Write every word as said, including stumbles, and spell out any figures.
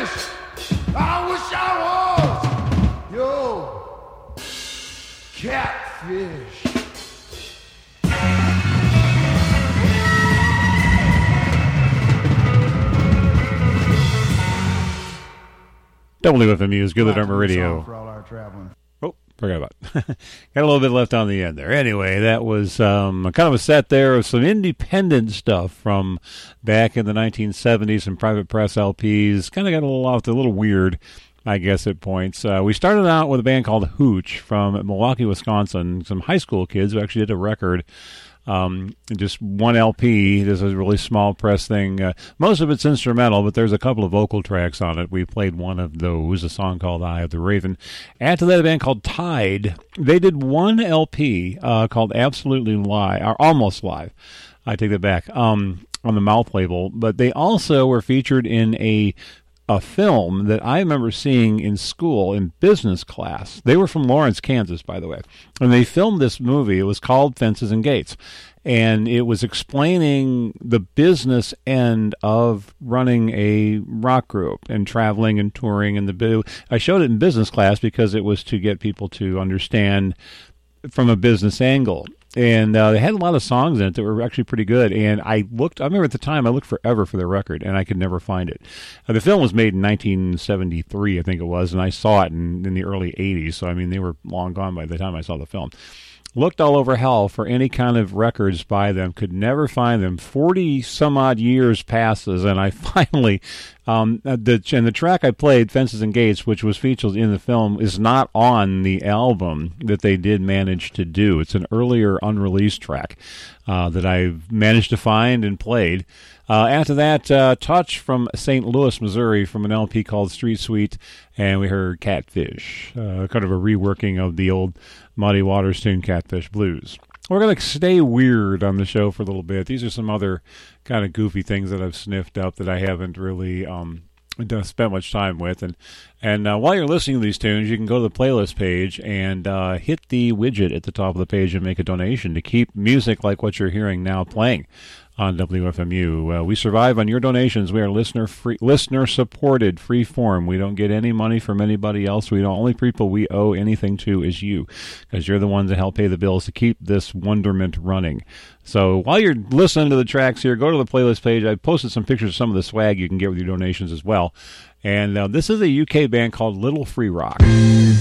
catfish. I wish I was yo catfish. W F M U's Good Dharma Radio. For all our traveling. Oh, forgot about it. Got a little bit left on the end there. Anyway, that was um, kind of a set there of some independent stuff from back in the nineteen seventies, some private press L Ps. Kind of got a little off, a little weird, I guess, at points. Uh, we started out with a band called Hooch from Milwaukee, Wisconsin. Some high school kids who actually did a record. Um, just one L P. This is a really small press thing. Uh, most of it's instrumental, but there's a couple of vocal tracks on it. We played one of those, a song called Eye of the Raven. Add to that a band called Tide. They did one L P uh, called Absolutely Live, or Almost Live. I take that back, um, on the Mouth label. But they also were featured in a a film that I remember seeing in school in business class. They were from Lawrence, Kansas, by the way. And they filmed this movie. It was called Fences and Gates. And it was explaining the business end of running a rock group and traveling and touring. And the I showed it in business class because it was to get people to understand from a business angle. And uh, they had a lot of songs in it that were actually pretty good. And I looked, I remember at the time, I looked forever for the record, and I could never find it. Uh, the film was made in nineteen seventy-three, I think it was, and I saw it in, in the early eighties. So, I mean, they were long gone by the time I saw the film. Looked all over hell for any kind of records by them, could never find them. Forty some odd years passes, and I finally, um, the and the track I played, Fences and Gates, which was featured in the film, is not on the album that they did manage to do. It's an earlier unreleased track uh, that I managed to find and played. Uh, after that, uh, Touch from Saint Louis, Missouri, from an L P called Street Sweet, and we heard Catfish, uh, kind of a reworking of the old Muddy Waters tune, Catfish Blues. We're going to stay weird on the show for a little bit. These are some other kind of goofy things that I've sniffed up that I haven't really um, spent much time with. And and uh, while you're listening to these tunes, you can go to the playlist page and uh, hit the widget at the top of the page and make a donation to keep music like what you're hearing now playing on W F M U. Uh, we survive on your donations. We are listener free, listener supported, free form. We don't get any money from anybody else. We don't. Only people we owe anything to is you, because you're the ones that help pay the bills to keep this wonderment running. So while you're listening to the tracks here, go to the playlist page. I posted some pictures of some of the swag you can get with your donations as well. And uh, this is a U K band called Little Free Rock.